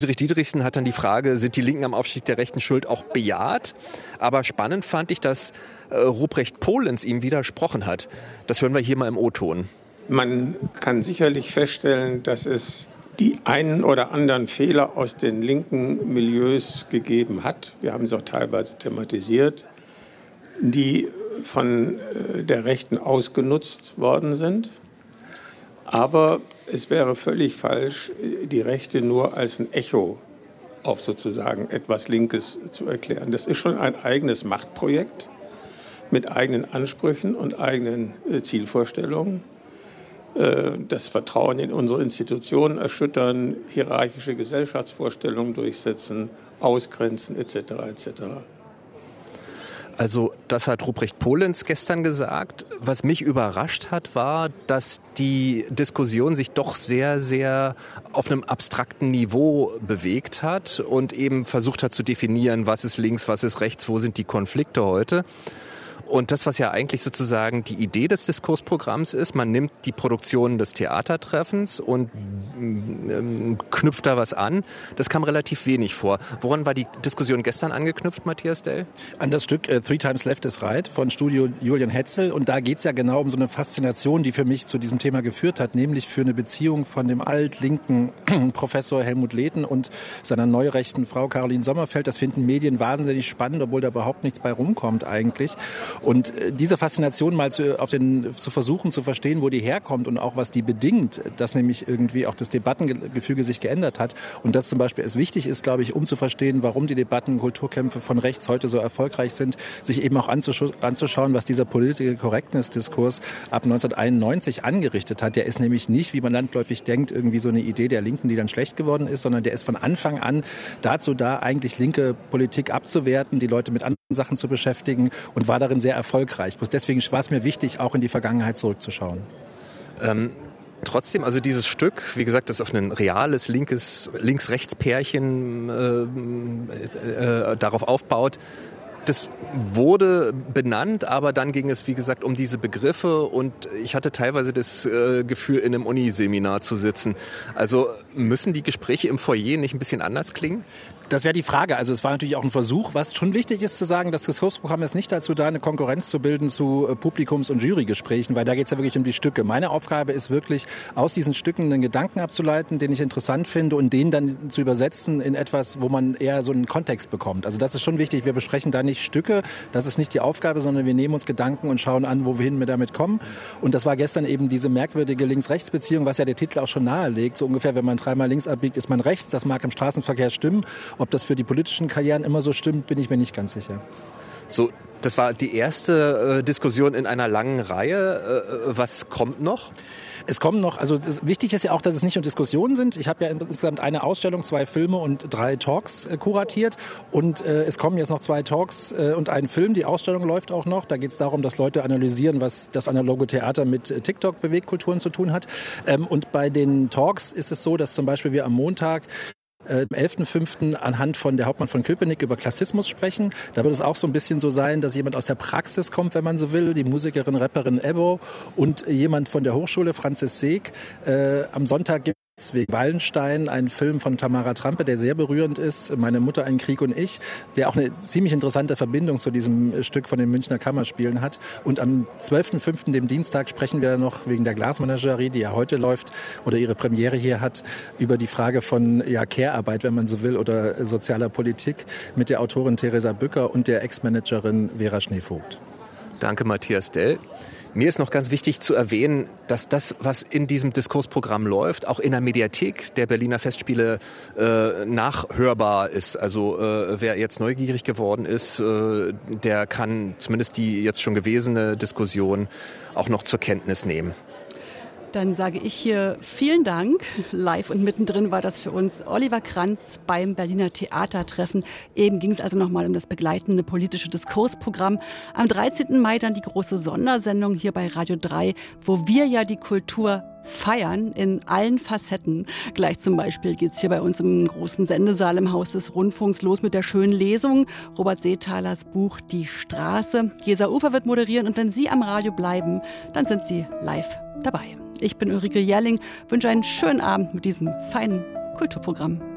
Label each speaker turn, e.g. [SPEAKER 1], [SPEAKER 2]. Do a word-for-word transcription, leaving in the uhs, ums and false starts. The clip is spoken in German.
[SPEAKER 1] Friedrich Dietrichsen hat dann die Frage, sind die Linken am Aufstieg der Rechten schuld, auch bejaht. Aber spannend fand ich, dass äh, Ruprecht Polenz ihm widersprochen hat. Das hören wir hier mal im O-Ton.
[SPEAKER 2] Man kann sicherlich feststellen, dass es die einen oder anderen Fehler aus den linken Milieus gegeben hat. Wir haben es auch teilweise thematisiert, die von äh, der Rechten ausgenutzt worden sind. Aber es wäre völlig falsch, die Rechte nur als ein Echo auf sozusagen etwas Linkes zu erklären. Das ist schon ein eigenes Machtprojekt mit eigenen Ansprüchen und eigenen äh, Zielvorstellungen. Äh, das Vertrauen in unsere Institutionen erschüttern, hierarchische Gesellschaftsvorstellungen durchsetzen, ausgrenzen et cetera et cetera.
[SPEAKER 1] Also das hat Ruprecht Polenz gestern gesagt. Was mich überrascht hat, war, dass die Diskussion sich doch sehr, sehr auf einem abstrakten Niveau bewegt hat und eben versucht hat zu definieren, was ist links, was ist rechts, wo sind die Konflikte heute. Und das, was ja eigentlich sozusagen die Idee des Diskursprogramms ist, man nimmt die Produktion des Theatertreffens und ähm, knüpft da was an. Das kam relativ wenig vor. Woran war die Diskussion gestern angeknüpft, Matthias Dell?
[SPEAKER 3] An das Stück äh, Three Times Left is Right von Studio Julian Hetzel. Und da geht es ja genau um so eine Faszination, die für mich zu diesem Thema geführt hat, nämlich für eine Beziehung von dem altlinken Professor Helmut Lehten und seiner neurechten Frau Caroline Sommerfeld. Das finden Medien wahnsinnig spannend, obwohl da überhaupt nichts bei rumkommt eigentlich. Und diese Faszination mal zu, auf den, zu versuchen zu verstehen, wo die herkommt und auch was die bedingt, dass nämlich irgendwie auch das Debattengefüge sich geändert hat und das zum Beispiel es wichtig ist, glaube ich, um zu verstehen, warum die Debatten, Kulturkämpfe von rechts heute so erfolgreich sind, sich eben auch anzusch- anzuschauen, was dieser Political Correctness-Diskurs ab neunzehnhunderteinundneunzig angerichtet hat. Der ist nämlich nicht, wie man landläufig denkt, irgendwie so eine Idee der Linken, die dann schlecht geworden ist, sondern der ist von Anfang an dazu da, eigentlich linke Politik abzuwerten, die Leute mit anderen Sachen zu beschäftigen und war darin sehr erfolgreich. Bloß deswegen war es mir wichtig, auch in die Vergangenheit zurückzuschauen.
[SPEAKER 1] Ähm, trotzdem, also dieses Stück, wie gesagt, das auf ein reales linkes Links-Rechts-Pärchen äh, äh, darauf aufbaut, das wurde benannt, aber dann ging es, wie gesagt, um diese Begriffe und ich hatte teilweise das äh, Gefühl, in einem Uniseminar zu sitzen. Also müssen die Gespräche im Foyer nicht ein bisschen anders klingen?
[SPEAKER 3] Das wäre die Frage. Also es war natürlich auch ein Versuch. Was schon wichtig ist zu sagen, das Diskursprogramm ist nicht dazu da, eine Konkurrenz zu bilden zu äh, Publikums- und Jurygesprächen, weil da geht es ja wirklich um die Stücke. Meine Aufgabe ist wirklich, aus diesen Stücken einen Gedanken abzuleiten, den ich interessant finde und den dann zu übersetzen in etwas, wo man eher so einen Kontext bekommt. Also das ist schon wichtig. Wir besprechen da nicht Stücke. Das ist nicht die Aufgabe, sondern wir nehmen uns Gedanken und schauen an, wo wir hin damit kommen. Und das war gestern eben diese merkwürdige Links-Rechts-Beziehung, was ja der Titel auch schon nahelegt. So ungefähr, wenn man dreimal links abbiegt, ist man rechts. Das mag im Straßenverkehr stimmen. Ob das für die politischen Karrieren immer so stimmt, bin ich mir nicht ganz sicher.
[SPEAKER 1] So, das war die erste äh, Diskussion in einer langen Reihe. Äh, was kommt noch?
[SPEAKER 3] Es kommen noch, also das, wichtig ist ja auch, dass es nicht nur Diskussionen sind. Ich habe ja insgesamt eine Ausstellung, zwei Filme und drei Talks äh, kuratiert. Und äh, es kommen jetzt noch zwei Talks äh, und ein Film. Die Ausstellung läuft auch noch. Da geht es darum, dass Leute analysieren, was das analoge Theater mit äh, TikTok-Bewegtkulturen zu tun hat. Ähm, und bei den Talks ist es so, dass zum Beispiel wir am Montag Am elften fünften anhand von der Hauptmann von Köpenick über Klassismus sprechen. Da wird es auch so ein bisschen so sein, dass jemand aus der Praxis kommt, wenn man so will, die Musikerin, Rapperin Ebbo und jemand von der Hochschule, Franzis Seeg. Äh, am Sonntag gibt es wegen Wallenstein einen Film von Tamara Trampe, der sehr berührend ist, Meine Mutter, ein Krieg und ich, der auch eine ziemlich interessante Verbindung zu diesem Stück von den Münchner Kammerspielen hat. Und am zwölften fünften, dem Dienstag, sprechen wir noch wegen der Glasmenagerie, die ja heute läuft oder ihre Premiere hier hat, über die Frage von ja, Care-Arbeit, wenn man so will, oder sozialer Politik mit der Autorin Theresa Bücker und der Ex-Managerin Vera Schneevogt.
[SPEAKER 1] Danke, Matthias Dell. Mir ist noch ganz wichtig zu erwähnen, dass das, was in diesem Diskursprogramm läuft, auch in der Mediathek der Berliner Festspiele äh, nachhörbar ist. Also äh, wer jetzt neugierig geworden ist, äh, der kann zumindest die jetzt schon gewesene Diskussion auch noch zur Kenntnis nehmen.
[SPEAKER 4] Dann sage ich hier vielen Dank. Live und mittendrin war das für uns Oliver Kranz beim Berliner Theatertreffen. Eben ging es also nochmal um das begleitende politische Diskursprogramm. Am dreizehnten Mai dann die große Sondersendung hier bei Radio drei, wo wir ja die Kultur feiern in allen Facetten. Gleich zum Beispiel geht es hier bei uns im großen Sendesaal im Haus des Rundfunks los mit der schönen Lesung. Robert Seethalers Buch Die Straße. Gesa Ufer wird moderieren und wenn Sie am Radio bleiben, dann sind Sie live dabei. Ich bin Ulrike Jährling, wünsche einen schönen Abend mit diesem feinen Kulturprogramm.